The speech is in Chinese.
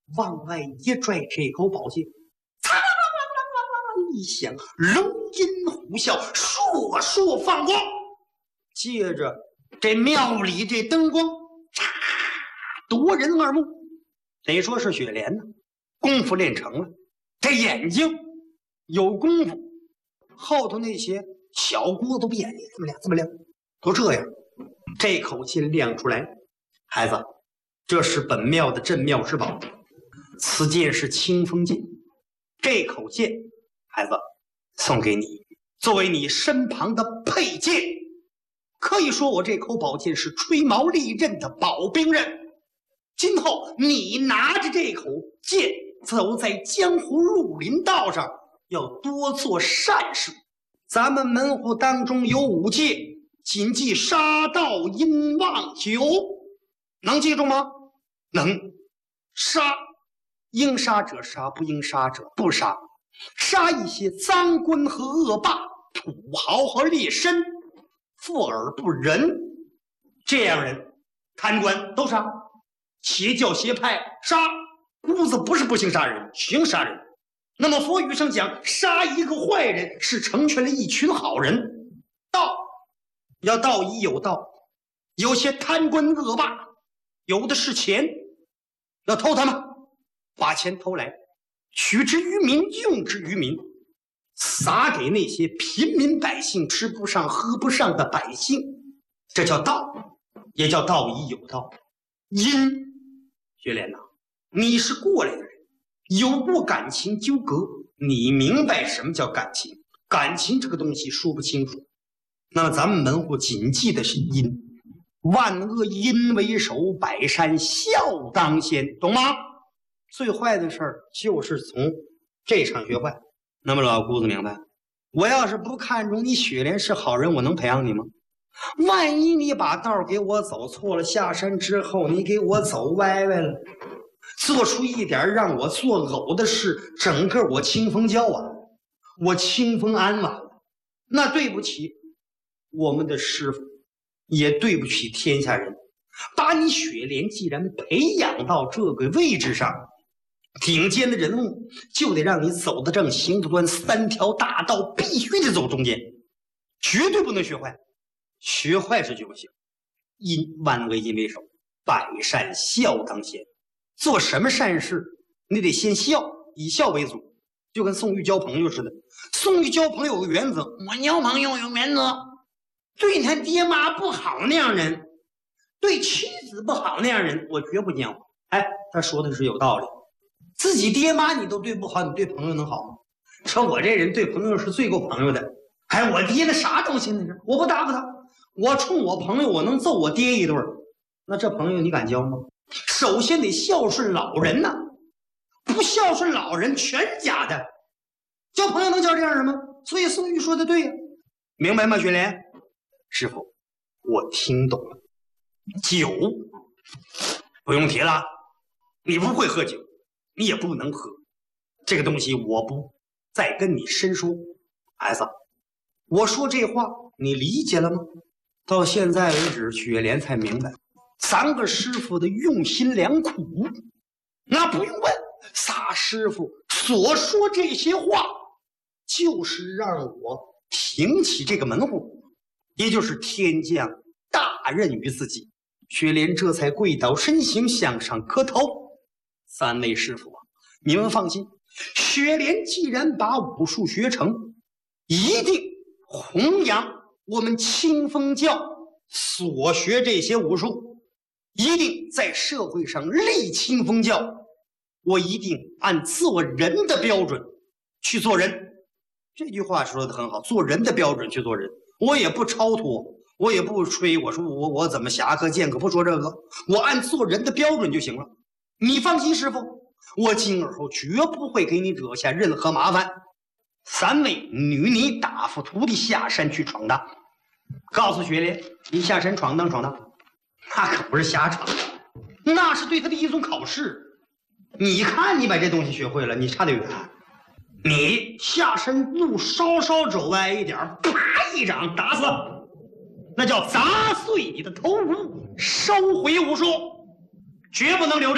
往外一拽，这口宝剑，嚓啦啦啦啦啦一响，龙吟虎啸，烁烁放光。接着，这庙里这灯光，夺人耳目。得说是雪莲呢，功夫练成了，这眼睛有功夫，后头那些小锅都比眼睛这么亮，都这样。这口剑亮出来，孩子，这是本庙的镇庙之宝，此剑是清风剑。这口剑，孩子，送给你，作为你身旁的佩剑。可以说我这口宝剑是吹毛利刃的保兵刃。今后你拿着这口剑走在江湖绿林道上，要多做善事。咱们门户当中有5戒，谨记杀盗淫妄酒，能记住吗？能。杀，应杀者杀，不应杀者不杀。杀一些赃官和恶霸，土豪和劣绅，富而不仁，这样人，贪官都杀。邪教邪派杀，姑子不是不行杀人，行杀人。那么佛语上讲，杀一个坏人是成全了一群好人。道要道义有道，有些贪官恶霸，有的是钱，要偷他们，把钱偷来，取之于民，用之于民，撒给那些平民百姓吃不上喝不上的百姓，这叫道，也叫道义有道。因雪莲呐，你是过来的人，有过感情纠葛，你明白什么叫感情？感情这个东西说不清楚。那么咱们门户谨记的是因，万恶因为首，百善孝当先，懂吗？最坏的事儿就是从这场学坏。那么老姑子明白，我要是不看中你雪莲是好人，我能培养你吗？万一你把道给我走错了，下山之后你给我走歪歪了，做出一点让我作呕的事，整个我清风教完了，我清风安完了，那对不起我们的师傅，也对不起天下人。把你雪莲既然培养到这个位置上，顶尖的人物就得让你走得正，行得端，3条大道必须得走中间，绝对不能学坏。学坏是就不行。因万恶因为首，百善孝当先。做什么善事你得先孝，以孝为主，就跟宋玉交朋友似的。宋玉交朋友有个原则，我交朋友有原则，对他爹妈不好那样人，对妻子不好那样人，我绝不交。哎，他说的是有道理。自己爹妈你都对不好，你对朋友能好吗？说我这人对朋友是最够朋友的。哎，我爹那啥东西那是，我不答复他，我冲我朋友我能揍我爹一顿，那这朋友你敢交吗？首先得孝顺老人呐，不孝顺老人全是假的。交朋友能交这样人吗？所以宋玉说的对呀，明白吗？雪莲师傅，我听懂了。酒不用提了，你不会喝酒，你也不能喝，这个东西我不再跟你深说。孩子，我说这话你理解了吗？到现在为止，雪莲才明白3个师傅的用心良苦。那不用问，仨师傅所说这些话，就是让我挺起这个门户，也就是天降大任于自己。雪莲这才跪倒身形，向上磕头。3位师傅啊，你们放心，雪莲既然把武术学成，一定弘扬我们清风教所学这些武术，一定在社会上立清风教。我一定按做人的标准去做人。这句话说的很好，做人的标准去做人。我也不超脱，我也不吹，我说我怎么侠客剑客，不说这个，我按做人的标准就行了。你放心师傅，我今而后绝不会给你惹下任何麻烦。3位女尼打发徒弟下山去闯荡，告诉雪莲，你下山闯荡，那可不是瞎闯，那是对他的一种考试。你看你把这东西学会了，你差得远。你下山路稍稍走歪一点，啪一掌打死，那叫砸碎你的头颅，收回武术，绝不能留着。